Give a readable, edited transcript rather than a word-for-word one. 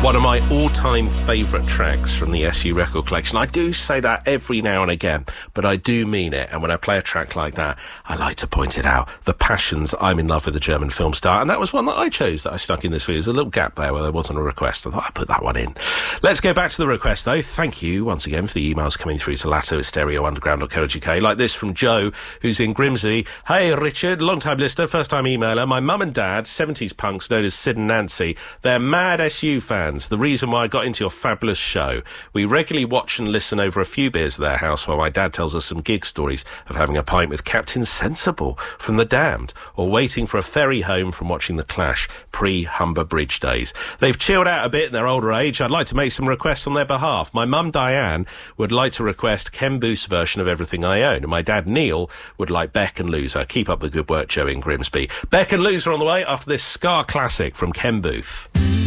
One of my all-time favourite tracks from the SU record collection. I do say that every now and again, but I do mean it. And when I play a track like that, I like to point it out. The Passions, I'm in Love with a German Film Star. And that was one that I chose, that I stuck in this week. There's a little gap there where there wasn't a request. I thought I'd put that one in. Let's go back to the request, though. Thank you once again for the emails coming through to latto@stereounderground.co.uk. Like this from Joe, who's in Grimsby. Hey, Richard, long-time listener, first-time emailer. My mum and dad, 70s punks known as Sid and Nancy, they're mad SU fans. The reason why I got into your fabulous show. We regularly watch and listen over a few beers at their house while my dad tells us some gig stories of having a pint with Captain Sensible from The Damned, or waiting for a ferry home from watching The Clash pre-Humber Bridge days. They've chilled out a bit in their older age. I'd like to make some requests on their behalf. My mum Diane would like to request Ken Booth's version of Everything I Own, and my dad Neil would like Beck and Loser. Keep up the good work, Joe in Grimsby. Beck and Loser on the way after this ska classic from Ken Booth.